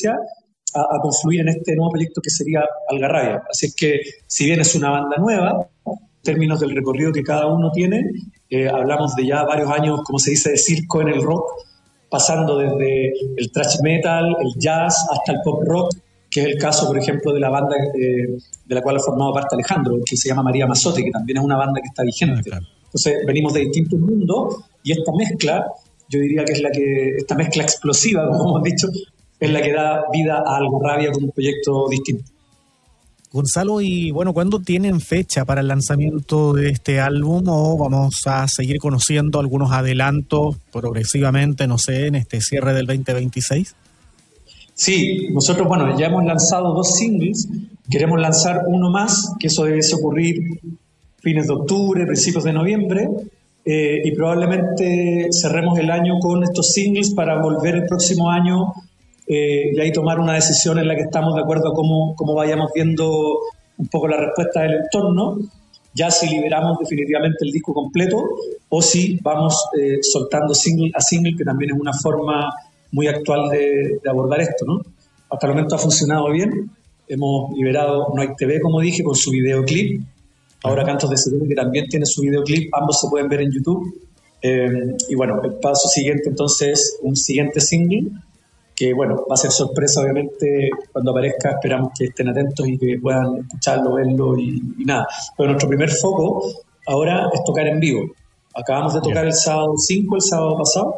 experiencia a confluir en este nuevo proyecto que sería Algarrabia. Así es que, si bien es una banda nueva, en términos del recorrido que cada uno tiene, hablamos de ya varios años, como se dice, de circo en el rock, pasando desde el thrash metal, el jazz, hasta el pop rock, que es el caso, por ejemplo, de la banda de la cual ha formado parte Alejandro, que se llama María Mazzotti, que también es una banda que está vigente. Claro. Entonces, venimos de distintos mundos, y esta mezcla, yo diría que es esta mezcla explosiva, como hemos dicho, es la que da vida a Algarrabia como un proyecto distinto. Gonzalo, y bueno, ¿cuándo tienen fecha para el lanzamiento de este álbum, o vamos a seguir conociendo algunos adelantos progresivamente, no sé, en este cierre del 2026? Sí, nosotros, bueno, ya hemos lanzado 2 singles, queremos lanzar uno más, que eso debiese ocurrir fines de octubre, principios de noviembre, y probablemente cerremos el año con estos singles para volver el próximo año y ahí tomar una decisión en la que estamos de acuerdo a cómo vayamos viendo un poco la respuesta del entorno, ya si liberamos definitivamente el disco completo o si vamos soltando single a single, que también es una forma muy actual de abordar esto, ¿no? Hasta el momento ha funcionado bien. Hemos liberado No Hay TV, como dije, con su videoclip. Ahora Cantos de Sirena, que también tiene su videoclip. Ambos se pueden ver en YouTube. Y bueno, el paso siguiente entonces, un siguiente single, que bueno, va a ser sorpresa obviamente cuando aparezca. Esperamos que estén atentos y que puedan escucharlo, verlo y nada. Pero nuestro primer foco ahora es tocar en vivo. Acabamos de tocar el sábado 5, el sábado pasado,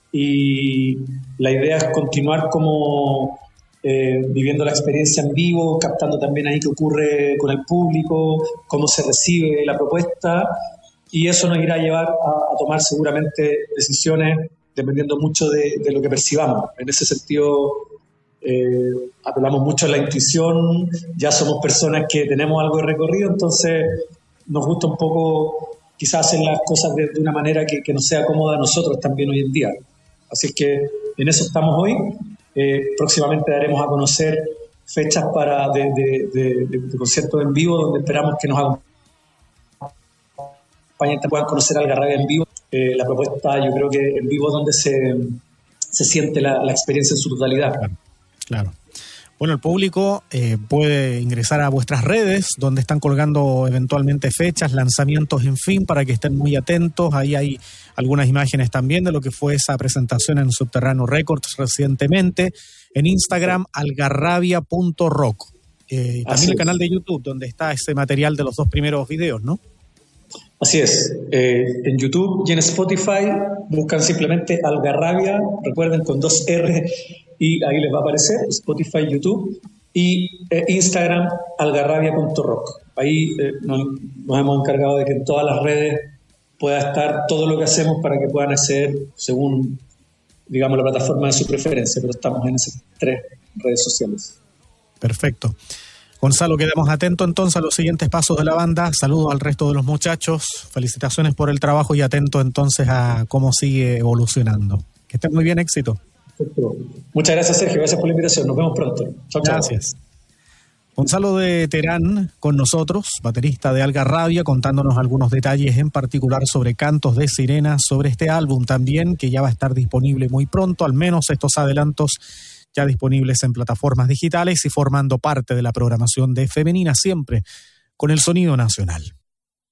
y la idea es continuar como viviendo la experiencia en vivo, captando también ahí qué ocurre con el público, cómo se recibe la propuesta, y eso nos irá a llevar a tomar seguramente decisiones dependiendo mucho de lo que percibamos. En ese sentido, apelamos mucho a la intuición, ya somos personas que tenemos algo de recorrido, entonces nos gusta un poco quizás hacer las cosas de una manera que nos sea cómoda a nosotros también hoy en día. Así es que en eso estamos hoy. Próximamente daremos a conocer fechas de conciertos en vivo, donde esperamos que nos acompañen, puedan conocer Algarrabia en vivo. La propuesta, yo creo que en vivo es donde se siente la experiencia en su totalidad. Claro. Bueno, el público puede ingresar a vuestras redes, donde están colgando eventualmente fechas, lanzamientos, en fin, para que estén muy atentos. Ahí hay algunas imágenes también de lo que fue esa presentación en Subterráneo Records recientemente. En Instagram, algarrabia.rock. También el canal de YouTube, donde está ese material de los 2 primeros videos, ¿no? Así es. En YouTube y en Spotify buscan simplemente Algarrabia, recuerden, con 2 R, y ahí les va a aparecer Spotify, YouTube, y Instagram, algarrabia.rock. Ahí nos hemos encargado de que en todas las redes pueda estar todo lo que hacemos para que puedan acceder según, digamos, la plataforma de su preferencia, pero estamos en esas 3 redes sociales. Perfecto. Gonzalo, quedamos atentos entonces a los siguientes pasos de la banda. Saludos al resto de los muchachos. Felicitaciones por el trabajo y atento entonces a cómo sigue evolucionando. Que estén muy bien, éxito. Perfecto. Muchas gracias, Sergio. Gracias por la invitación. Nos vemos pronto. Chao, chao. Gracias. Gonzalo de Terán con nosotros, baterista de Algarrabia, contándonos algunos detalles en particular sobre Cantos de Sirena, sobre este álbum también, que ya va a estar disponible muy pronto, al menos estos adelantos ya disponibles en plataformas digitales y formando parte de la programación de Femenina, siempre con el sonido nacional.